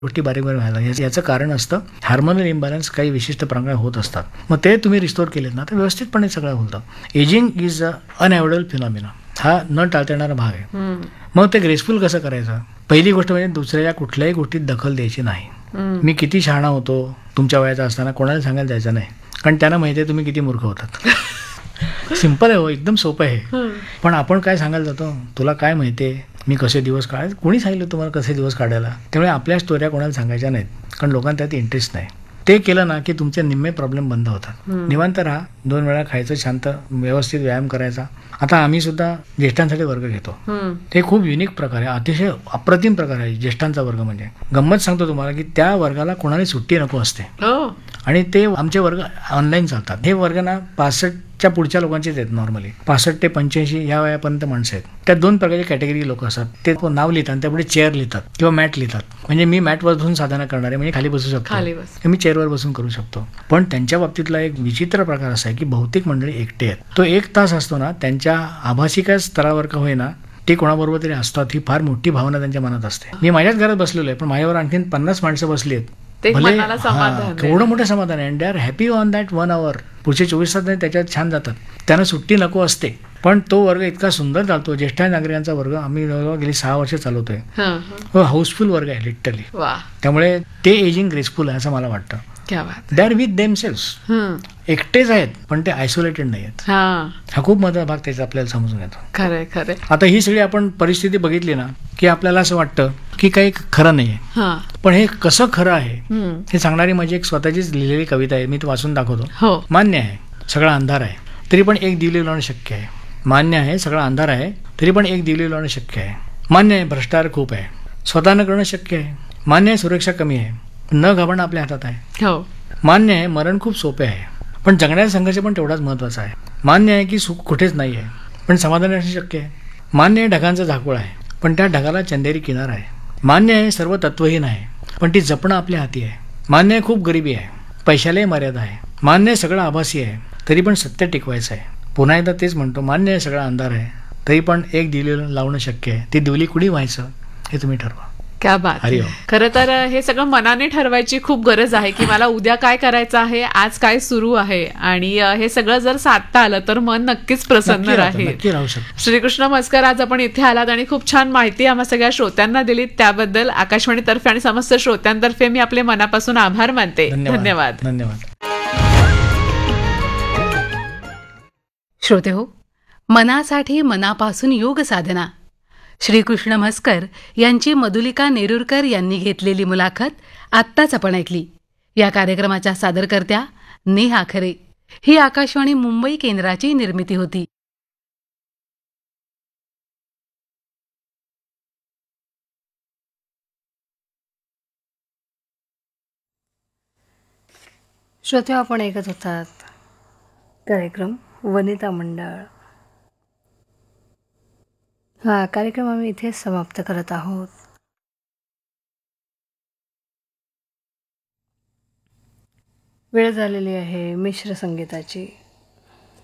गोष्टी बारीक बारीक व्हायला याचं कारण असतं हार्मोनल इम्बॅलन्स काही विशिष्ट प्रमाणात होत असतात. मग ते तुम्ही रिस्टोर केलेत ना तर व्यवस्थितपणे सगळं होतं. एजिंग इज अनएव्हॉइडेबल फिनॉमिना, हा न टाळता येणारा भाग आहे. मग ते ग्रेसफुल कसं करायचं? पहिली गोष्ट म्हणजे दुसऱ्या कुठल्याही गोष्टीत दखल द्यायची नाही. मी किती शहाणा होतो तुमच्या वयाचा असताना कोणाला सांगायला जायचं नाही, कारण त्यांना माहिती आहे तुम्ही किती मूर्ख होतात. सिंपल आहे हो, एकदम सोपं आहे. पण आपण काय सांगायला जातो, तुला काय माहिती आहे मी कसे दिवस काढायचे? कोणी सांगितलं तुम्हाला कसे दिवस काढायला? त्यामुळे आपल्या स्टोऱ्या कोणाला सांगायच्या नाहीत, कारण लोकांना त्यात इंटरेस्ट नाही. ते केलं ना की तुमचे निम्मे प्रॉब्लेम बंद होतात. निवांत राहा, 2 वेळा खायचं, शांत व्यवस्थित व्यायाम करायचा. आता आम्ही सुद्धा ज्येष्ठांसाठी वर्ग घेतो. ते खूप युनिक प्रकार आहे, अतिशय अप्रतिम प्रकार आहे ज्येष्ठांचा वर्ग. म्हणजे गंमत सांगतो तुम्हाला की त्या वर्गाला कोणाला सुट्टी नको असते आणि ते आमचे वर्ग ऑनलाईन चालतात. हे वर्ग ना 65च्या पुढच्या लोकांचेच आहेत. नॉर्मली 65 ते 85 या वयापर्यंत माणसं आहेत. त्या 2 प्रकारचे कॅटेगरी लोक असतात. ते नाव लिहितात आणि त्यापुढे चेअर लिहितात किंवा मॅट लिहितात. म्हणजे मी मॅटवर बसून साधना करणार आहे, म्हणजे खाली बसू शकतो, मी चेअरवर बसून करू शकतो. पण त्यांच्या बाबतीतला एक विचित्र प्रकार असा आहे की बहुतेक मंडळी एकटे आहेत. तो 1 तास असतो ना, त्यांच्या आभासिक स्तरावर का होईना ते कोणाबरोबर तरी असतात, ही फार मोठी भावना त्यांच्या मनात असते. मी माझ्याच घरात बसलेलो आहे, पण माझ्यावर आणखीन 50 माणसं बसली आहेत. केवढं मोठं समाधान आहे. And they are happy on that 1 hour. पुढचे 24 तास त्याच्यात छान जातात. त्यांना सुट्टी नको असते. पण तो वर्ग इतका सुंदर चालतो, ज्येष्ठ नागरिकांचा वर्ग. आम्ही गेली 6 वर्ष चालवतोय. हाऊसफुल वर्ग आहे लिटरली. त्यामुळे ते एजिंग ग्रेसफुल आहे असं मला वाटतं. They are with themselves. एकटेच आहेत पण ते आयसोलेटेड नाही आहेत. हा खूप महत्त्वाचा भाग त्याचा आपल्याला समजून येतो. खरंय खरंय. आता ही सगळी आपण परिस्थिती बघितली ना की आपल्याला असं वाटतं की काही खरं नाहीये. पण हे कसं खरं आहे हे सांगणारी माझी एक स्वतःचीच लिहिलेली कविता आहे. मी ती वाचून दाखवतो. मान्य आहे सगळा अंधार आहे तरी पण एक दिवली लावणं शक्य आहे. मान्य आहे सगळा अंधार आहे तरी पण एक दिवली लावणं शक्य आहे. मान्य आहे भ्रष्टाचार खूप आहे, स्वतःनं करणं शक्य आहे. मान्य आहे सुरक्षा कमी आहे, न घाबरणं आपल्या हातात आहे. मान्य आहे मरण खूप सोपे आहे, पण जगण्याचा संघर्ष पण तेवढाच महत्वाचा आहे. मान्य आहे की सुख कुठेच नाही आहे, पण समाधान असणे शक्य आहे. मान्य आहे ढगांचा झाकोळ आहे, पण त्या ढगाला चंदेरी किनार आहे. मान्य आहे सर्व तत्वहीन आहे, पण ती जपणं आपल्या हाती आहे. मान्य आहे खूप गरिबी आहे, पैशालाही मर्यादा आहे. मान्य आहे सगळं आभासी आहे, तरी पण सत्य टिकवायचं आहे. पुन्हा एकदा तेच म्हणतो, मान्य आहे सगळा अंधार आहे तरी पण एक दिवली लावणं शक्य आहे. ती दिवली कुणी व्हायचं हे तुम्ही ठरवा. क्या बात. खरं तर हे सगळं मनाने ठरवायची खूप गरज आहे की मला उद्या काय करायचं आहे, आज काय सुरू आहे, आणि हे सगळं जर साधता आलं तर मन नक्कीच प्रसन्न राहील. श्रीकृष्ण मस्कर, आज आपण इथे आलात आणि खूप छान माहिती आम्हा सगळ्या श्रोत्यांना दिलीत. त्याबद्दल आकाशवाणीतर्फे आणि समस्त श्रोत्यांतर्फे मी आपले मनापासून आभार मानते. धन्यवाद. धन्यवाद. श्रोते हो, मनासाठी मनापासून योग साधना, श्रीकृष्ण म्हस्कर यांची मधुलिका नेरुरकर यांनी घेतलेली मुलाखत आत्ताच आपण ऐकली. या कार्यक्रमाच्या सादरकर्त्या नेहा खरे. ही आकाशवाणी मुंबई केंद्राची निर्मिती होती. श्रोते, आपण ऐकत होतात कार्यक्रम वनिता मंडळ. हा कार्यक्रम आम्ही इथे समाप्त करत आहोत. वेळ झालेली आहे मिश्र संगीताची.